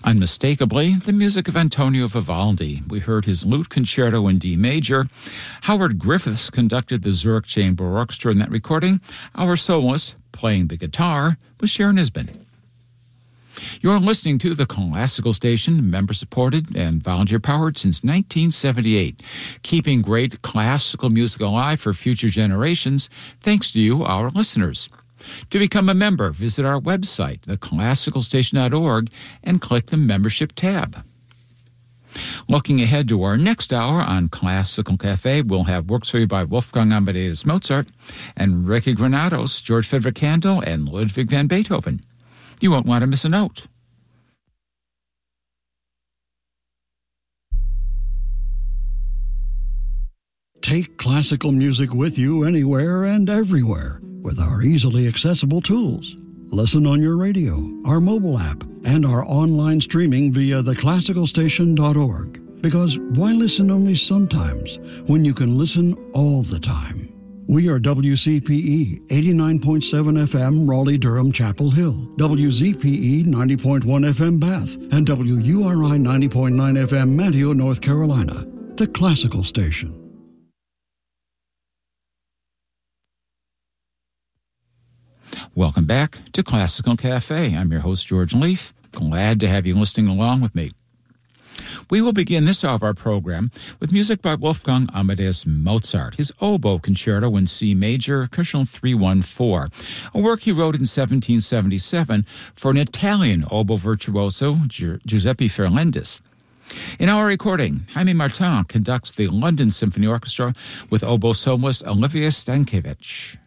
Unmistakably, the music of Antonio Vivaldi. We heard his lute concerto in D major. Howard Griffiths conducted the Zurich Chamber Orchestra in that recording. Our soloist, playing the guitar, was Sharon Isbin. You're listening to the Classical Station, member-supported and volunteer-powered since 1978, keeping great classical music alive for future generations, thanks to you, our listeners. To become a member, visit our website, theclassicalstation.org, and click the Membership tab. Looking ahead to our next hour on Classical Cafe, we'll have works for you by Wolfgang Amadeus Mozart, Enrique Granados, George Frederick Handel, and Ludwig van Beethoven. You won't want to miss a note. Take classical music with you anywhere and everywhere with our easily accessible tools. Listen on your radio, our mobile app, and our online streaming via theclassicalstation.org. Because why listen only sometimes when you can listen all the time? We are WCPE 89.7 FM Raleigh-Durham Chapel Hill, WZPE 90.1 FM Bath, and WURI 90.9 FM Manteo, North Carolina. The Classical Station. Welcome back to Classical Cafe. I'm your host, George Leaf. Glad to have you listening along with me. We will begin this hour of our program with music by Wolfgang Amadeus Mozart, his oboe concerto in C major, Köchel 314, a work he wrote in 1777 for an Italian oboe virtuoso, Giuseppe Ferlendis. In our recording, Jaime Martin conducts the London Symphony Orchestra with oboe soloist Olivia Stankiewicz.